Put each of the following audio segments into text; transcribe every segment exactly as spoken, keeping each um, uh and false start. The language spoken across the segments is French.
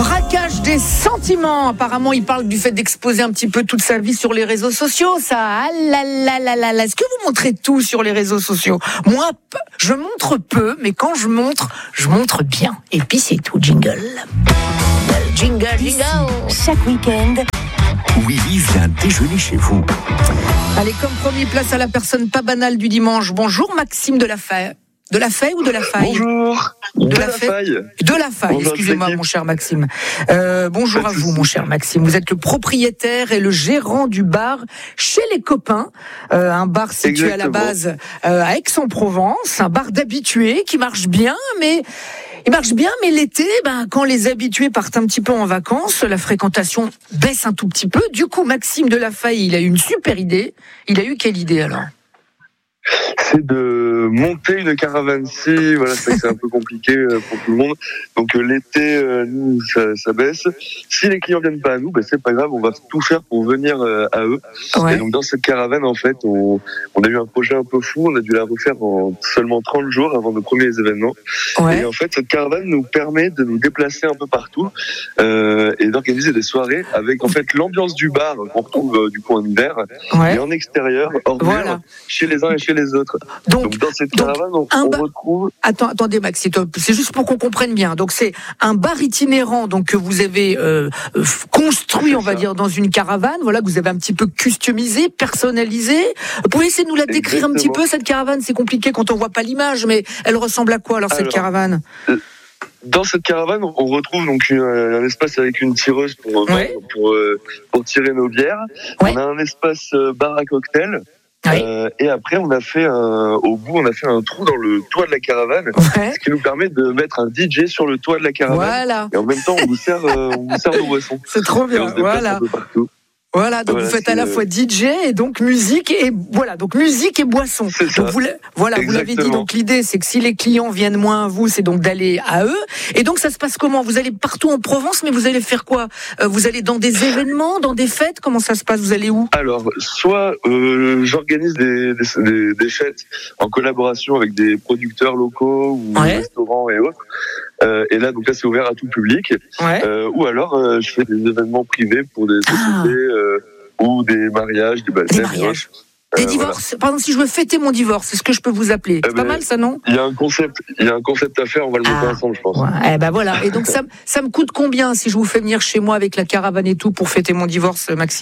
braquage des sentiments. Apparemment, il parle du fait d'exposer un petit peu toute sa vie sur les réseaux sociaux. Ça, ah là là là là là. Est-ce que vous montrez tout sur les réseaux sociaux ? Moi, je montre peu, mais quand je montre, je montre bien. Et puis c'est tout, jingle. Jingle, jingle. Chaque week-end, Willy vient déjeuner chez vous. Allez, comme promis, place à la personne pas banale du dimanche. Bonjour Maxime de la Faille. De la Faille ou de la Faille ? Bonjour. De, de la, la Faille. De la Faille, bonjour, excusez-moi mon cher Maxime. Euh, bonjour à vous mon cher Maxime. Vous êtes le propriétaire et le gérant du bar Chez les Copains, euh, un bar situé Exactement. à la base euh, à Aix-en-Provence, un bar d'habitués qui marche bien, mais... Il marche bien, mais l'été, ben, quand les habitués partent un petit peu en vacances, la fréquentation baisse un tout petit peu. Du coup, Maxime de la Faille, il a eu une super idée. Il a eu quelle idée alors ? C'est de monter une caravane-ci. Voilà, c'est, c'est un peu compliqué pour tout le monde. Donc euh, l'été, euh, nous, ça, ça baisse. Si les clients viennent pas à nous, ben, c'est pas grave, on va tout faire pour venir euh, à eux. Ouais. Et donc dans cette caravane, en fait, on, on a eu un projet un peu fou. On a dû la refaire en seulement trente jours avant nos premiers événements. Ouais. Et en fait, cette caravane nous permet de nous déplacer un peu partout euh, et d'organiser des soirées avec en fait l'ambiance du bar qu'on retrouve euh, du coup en hiver ouais. et en extérieur, hors voilà. mur, chez les uns et chez les autres. Donc, donc dans cette caravane, on, on bar... retrouve... Attends, attendez Max, c'est juste pour qu'on comprenne bien. Donc c'est un bar itinérant donc, que vous avez euh, construit, c'est on va ça. dire, dans une caravane, voilà, que vous avez un petit peu customisé, personnalisé. Vous pouvez essayer de nous la décrire Exactement. un petit peu, cette caravane ? C'est compliqué quand on voit pas l'image, mais elle ressemble à quoi alors, alors cette caravane ? Dans cette caravane, on retrouve donc une, un espace avec une tireuse pour, ouais. pour, pour, pour tirer nos bières. Ouais. On a un espace bar à cocktail. Oui. Euh, et après, on a fait un, au bout, on a fait un trou dans le toit de la caravane, ouais. ce qui nous permet de mettre un D J sur le toit de la caravane. Voilà. Et en même temps, on vous sert, euh, on vous sert nos boissons. C'est trop bien. Voilà. Voilà, donc voilà, vous faites à la fois D J et donc musique et voilà, donc musique et boisson. Donc vous, voilà, Exactement. vous l'avez dit. Donc l'idée, c'est que si les clients viennent moins à vous, c'est donc d'aller à eux. Et donc ça se passe comment ? Vous allez partout en Provence, mais vous allez faire quoi ? euh, Vous allez dans des événements, dans des fêtes ? Comment ça se passe ? Vous allez où ? Alors, soit euh, j'organise des, des, des, des fêtes en collaboration avec des producteurs locaux ou ouais. restaurants et autres. Euh, et là, donc là, c'est ouvert à tout public. Ouais. Euh, ou alors, euh, je fais des événements privés pour des sociétés ah. euh, ou des mariages, des baptêmes. Des mariages. Des euh, divorces. Voilà. Par exemple, si je veux fêter mon divorce, c'est ce que je peux vous appeler. C'est eh pas ben, mal, ça, non ? Il y a un concept, il y a un concept à faire. On va le monter ah. ensemble, je pense. Ouais. Eh ben voilà. Et donc, ça, ça me coûte combien si je vous fais venir chez moi avec la caravane et tout pour fêter mon divorce, Maxime ?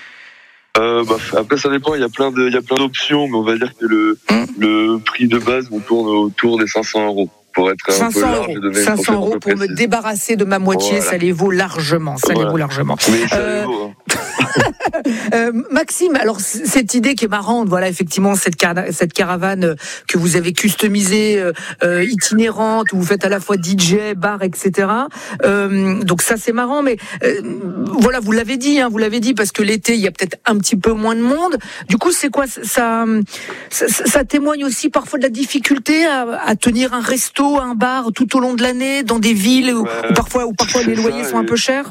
Euh, bah, après, ça dépend. Il y a plein de, il y a plein d'options, mais on va dire que le, hum. le prix de base, on tourne autour des cinq cents euros. Pour être un peu large, euros. cinq cents euros pour me débarrasser de ma moitié, voilà. ça les vaut largement. Ça voilà. les vaut largement. Mais ça euh... les vaut, hein. euh, Maxime, alors cette idée qui est marrante, voilà effectivement cette, car- cette caravane que vous avez customisée, euh, itinérante, où vous faites à la fois D J, bar, et cetera. Euh, donc ça c'est marrant, mais euh, voilà vous l'avez dit, hein, vous l'avez dit parce que l'été il y a peut-être un petit peu moins de monde. Du coup c'est quoi ça, ça, ça témoigne aussi parfois de la difficulté à, à tenir un resto, un bar tout au long de l'année dans des villes où, ouais, où parfois, où parfois les loyers ça, sont un peu chers.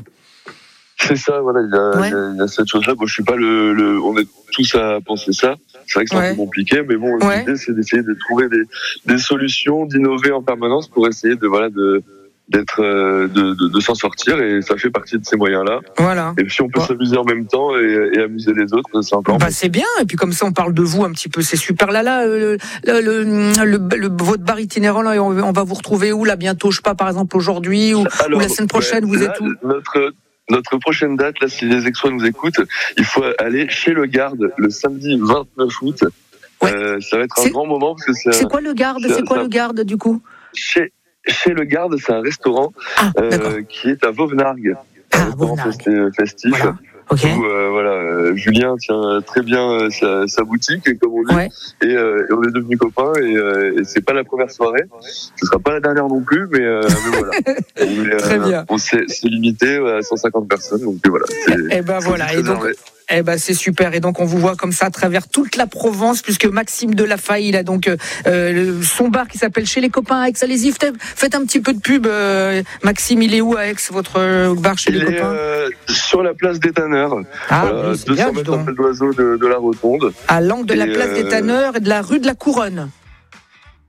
C'est ça, voilà, il y a, ouais. il y a, il y a cette chose-là. Bon, je suis pas le, le, on est tous à penser ça. C'est vrai que c'est ouais. un peu compliqué, mais bon, ouais. l'idée c'est d'essayer de trouver des, des solutions, d'innover en permanence pour essayer de, voilà, de, d'être, euh, de, de, de s'en sortir, et ça fait partie de ces moyens-là. Voilà. Et puis on peut ouais. s'amuser en même temps et, et amuser les autres, c'est encore. Bah c'est bien. Et puis comme ça on parle de vous un petit peu, c'est super. Là là, le, le, le, le, le votre bar itinérant là, on, on va vous retrouver où là bientôt, je sais pas, par exemple aujourd'hui ou, Alors, ou la semaine prochaine, ouais, vous là, êtes où ? Notre Notre prochaine date, là, si les Aixois nous écoutent, il faut aller chez le Garde le samedi vingt-neuf août. Ouais. Euh, ça va être un c'est, grand moment parce que c'est. C'est quoi le Garde ? C'est, c'est quoi ça, le Garde du coup ? Chez Chez le Garde, c'est un restaurant ah, euh, qui est à Vauvenargues. Ah, un restaurant Vauvenargues. festif. Voilà. Okay. Où, euh, voilà, euh, Julien tient très bien euh, sa, sa boutique, comme on dit, ouais. et, euh, et on est devenus copains. Et, euh, et c'est pas la première soirée, ce sera pas la dernière non plus, mais, euh, mais voilà. On, est, très euh, bien. On s'est, c'est limité à cent cinquante personnes, donc voilà. Et ben voilà. Et donc, Eh ben c'est super, et donc on vous voit comme ça à travers toute la Provence, puisque Maxime de la Faille, il a donc euh, son bar qui s'appelle Chez les Copains à Aix. Allez-y, faites, faites un petit peu de pub. Euh, Maxime, il est où à Aix, votre bar Chez il les est, Copains euh, sur la place des Tanneurs, ah, voilà, oui, deux cents mètres un peu d'oiseau de, de la Rotonde. À l'angle de la place euh... des Tanneurs et de la rue de la Couronne.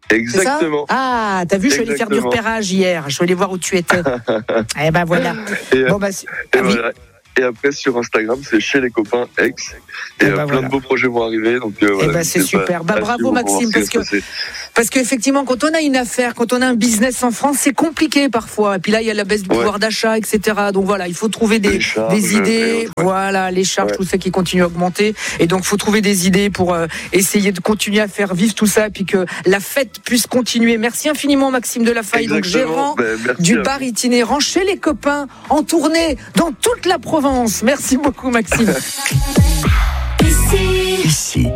Exactement. Ah, t'as vu, je suis allé faire du repérage hier. Je suis allé voir où tu étais. Eh ben voilà. Et, bon, bah, et, ah, voilà. oui. Et après sur Instagram, c'est chez les copains ex. Et, et bah, plein voilà. de beaux projets vont arriver. Donc euh, voilà, eh ben, c'est super. Bah, bravo Maxime, parce que parce qu'effectivement, quand on a une affaire, quand on a un business en France, c'est compliqué parfois. Et puis là, il y a la baisse du ouais. pouvoir d'achat, et cetera. Donc voilà, il faut trouver des, charges, des idées. Ouais. Voilà, les charges, ouais. tout ça qui continue à augmenter. Et donc, il faut trouver des idées pour euh, essayer de continuer à faire vivre tout ça, puis que la fête puisse continuer. Merci infiniment, Maxime Delafaye, donc gérant ben, du bar itinérant chez les copains, en tournée dans toute la Provence. Merci beaucoup, Maxime. Ici,